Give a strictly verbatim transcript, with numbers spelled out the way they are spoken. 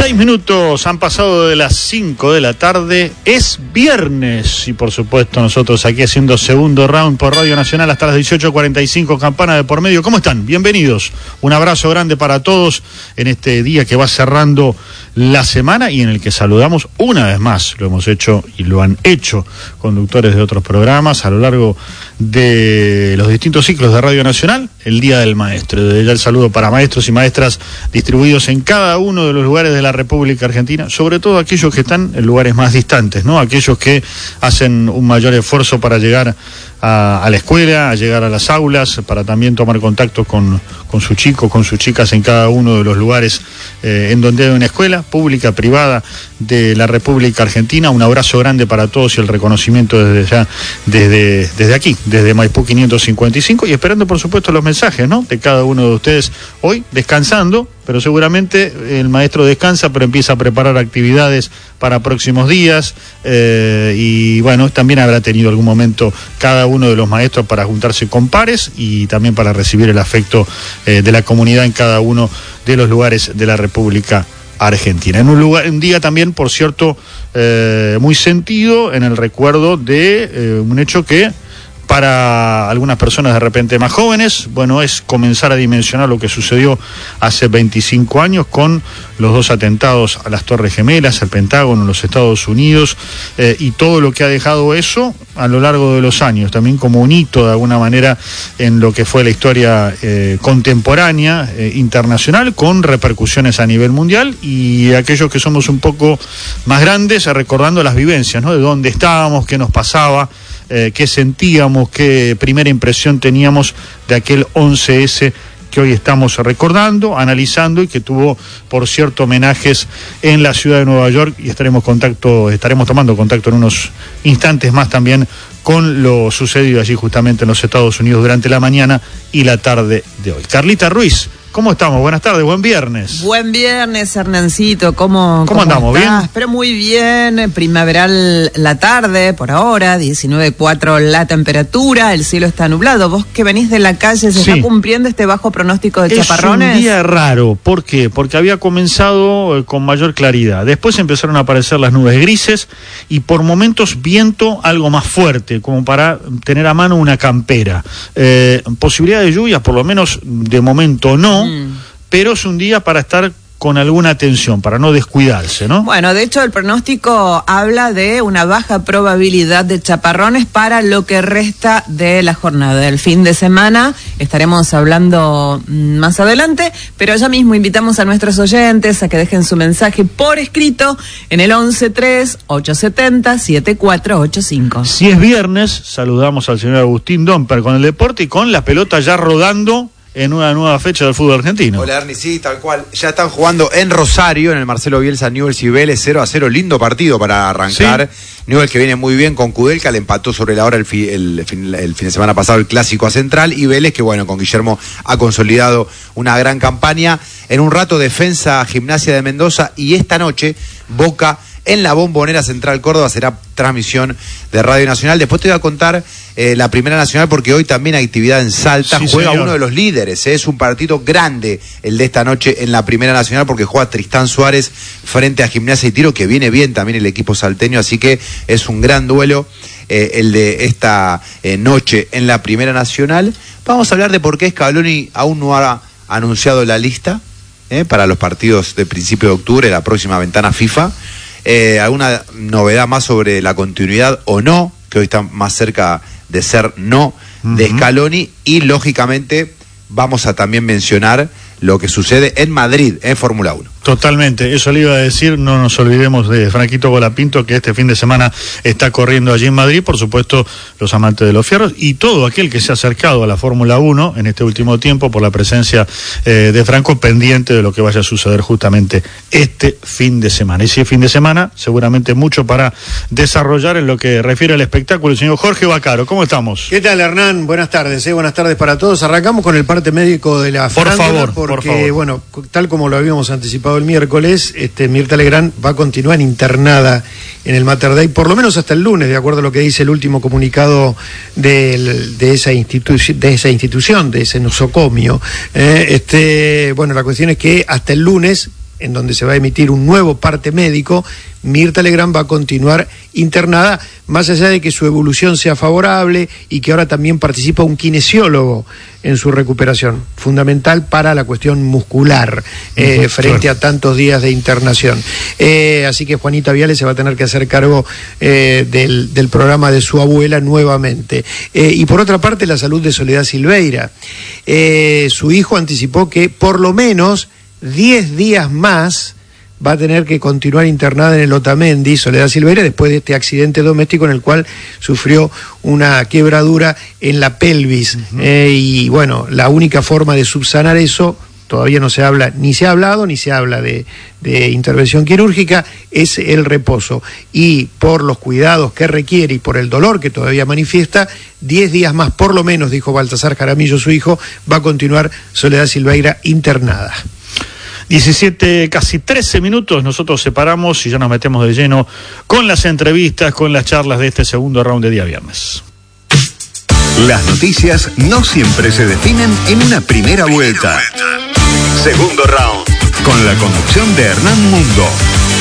Seis minutos han pasado de las cinco de la tarde, es viernes y por supuesto nosotros aquí haciendo segundo round por Radio Nacional hasta las dieciocho cuarenta y cinco, campana de por medio. ¿Cómo están? Bienvenidos. Un abrazo grande para todos en este día que va cerrando la semana y en el que saludamos una vez más, lo hemos hecho y lo han hecho conductores de otros programas a lo largo de los distintos ciclos de Radio Nacional, el Día del Maestro. Desde ya el saludo para maestros y maestras distribuidos en cada uno de los lugares de la República Argentina, sobre todo aquellos que están en lugares más distantes, ¿no? Aquellos que hacen un mayor esfuerzo para llegar a, a la escuela, a llegar a las aulas, para también tomar contacto con, con sus chicos, con sus chicas en cada uno de los lugares eh, en donde hay una escuela pública, privada de la República Argentina. Un abrazo grande para todos y el reconocimiento desde ya, desde, desde aquí, desde Maipú quinientos cincuenta y cinco, y esperando por supuesto los mensajes, ¿no?, de cada uno de ustedes hoy descansando, pero seguramente el maestro descansa, pero empieza a preparar actividades para próximos días, eh, y bueno, también habrá tenido algún momento cada uno de los maestros para juntarse con pares y también para recibir el afecto eh, de la comunidad en cada uno de los lugares de la República Argentina. En un lugar, un día también, por cierto, eh, muy sentido en el recuerdo de eh, un hecho que para algunas personas de repente más jóvenes, bueno, es comenzar a dimensionar lo que sucedió hace veinticinco años con los dos atentados a las Torres Gemelas, al Pentágono en los Estados Unidos, eh, y todo lo que ha dejado eso a lo largo de los años, también como un hito de alguna manera en lo que fue la historia eh, contemporánea, eh, internacional, con repercusiones a nivel mundial, y aquellos que somos un poco más grandes, eh, recordando las vivencias, ¿no?, de dónde estábamos, qué nos pasaba, Eh, qué sentíamos, qué primera impresión teníamos de aquel once ese que hoy estamos recordando, analizando, y que tuvo, por cierto, homenajes en la ciudad de Nueva York, y estaremos contacto, estaremos tomando contacto en unos instantes más también con lo sucedido allí justamente en los Estados Unidos durante la mañana y la tarde de hoy. Carlita Ruiz, ¿cómo estamos? Buenas tardes, buen viernes. Buen viernes, Hernancito. ¿Cómo, ¿Cómo, ¿Cómo andamos? estás? ¿Bien? Pero muy bien, primaveral la tarde, por ahora, diecinueve punto cuatro la temperatura, el cielo está nublado. Vos que venís de la calle, ¿se sí. está cumpliendo este bajo pronóstico de es chaparrones? Es un día raro, ¿por qué? Porque había comenzado eh, con mayor claridad, después empezaron a aparecer las nubes grises y por momentos viento algo más fuerte, como para tener a mano una campera. Eh, posibilidad de lluvias, por lo menos de momento no, Mm. pero es un día para estar con alguna atención, para no descuidarse, ¿no? Bueno, de hecho el pronóstico habla de una baja probabilidad de chaparrones para lo que resta de la jornada. Del fin de semana estaremos hablando más adelante, pero ya mismo invitamos a nuestros oyentes a que dejen su mensaje por escrito en el once tres ocho siete cero siete cuatro ocho cinco. Si es viernes, saludamos al señor Agustín Domper con el deporte y con la pelota ya rodando en una nueva fecha del fútbol argentino. Hola, Ernie, sí, tal cual. Ya están jugando en Rosario, en el Marcelo Bielsa, Newell's y Vélez, cero a cero. Lindo partido para arrancar. Sí. Newell's, que viene muy bien con Kudelka, le empató sobre la hora el, fi, el, fin, el fin de semana pasado el clásico a Central. Y Vélez, que bueno, con Guillermo ha consolidado una gran campaña. En un rato, Defensa Gimnasia de Mendoza. Y esta noche, Boca en la Bombonera Central Córdoba, será transmisión de Radio Nacional. Después te voy a contar eh, la Primera Nacional, porque hoy también hay actividad en Salta. Sí, juega señor. Uno de los líderes, ¿eh? Es un partido grande el de esta noche en la Primera Nacional, porque juega Tristán Suárez frente a Gimnasia y Tiro, que viene bien también el equipo salteño, así que es un gran duelo eh, el de esta eh, noche en la Primera Nacional. Vamos a hablar de por qué Scaloni aún no ha anunciado la lista eh, para los partidos de principio de octubre, la próxima ventana FIFA. Eh, alguna novedad más sobre la continuidad o no, que hoy está más cerca de ser no, uh-huh. de Scaloni, y lógicamente vamos a también mencionar lo que sucede en Madrid en Fórmula uno. Totalmente, eso le iba a decir, no nos olvidemos de Franquito Colapinto, que este fin de semana está corriendo allí en Madrid, por supuesto los amantes de los fierros y todo aquel que se ha acercado a la Fórmula uno en este último tiempo por la presencia eh, de Franco, pendiente de lo que vaya a suceder justamente este fin de semana. Y si es fin de semana, seguramente mucho para desarrollar en lo que refiere al espectáculo. El señor Jorge Vaccaro, ¿cómo estamos? ¿Qué tal, Hernán? Buenas tardes, eh, buenas tardes para todos. Arrancamos con el parte médico de la Por favor, porque, por favor. bueno, tal como lo habíamos anticipado el miércoles, este, Mirta Legrand va a continuar internada en el Mater Dei, por lo menos hasta el lunes, de acuerdo a lo que dice el último comunicado de, de, esa, institu- de esa institución, de ese nosocomio. Eh, este, bueno, la cuestión es que hasta el lunes en donde se va a emitir un nuevo parte médico, Mirta Legrand va a continuar internada, más allá de que su evolución sea favorable y que ahora también participa un kinesiólogo en su recuperación, fundamental para la cuestión muscular, eh, uh-huh, frente claro. a tantos días de internación. Eh, así que Juanita Viale se va a tener que hacer cargo eh, del, del programa de su abuela nuevamente. Eh, y por otra parte, la salud de Soledad Silveira. Eh, su hijo anticipó que por lo menos diez días más va a tener que continuar internada en el Otamendi, Soledad Silveira, después de este accidente doméstico en el cual sufrió una quebradura en la pelvis. Uh-huh. Eh, y bueno, la única forma de subsanar eso, todavía no se habla, ni se ha hablado, ni se habla de, de intervención quirúrgica, es el reposo. Y por los cuidados que requiere y por el dolor que todavía manifiesta, diez días más por lo menos, dijo Baltasar Jaramillo, su hijo, va a continuar Soledad Silveira internada. diecisiete, casi trece minutos, nosotros separamos y ya nos metemos de lleno con las entrevistas, con las charlas de este segundo round de día viernes. Las noticias no siempre se definen en una primera vuelta. Segundo round, con la conducción de Hernán Mundo.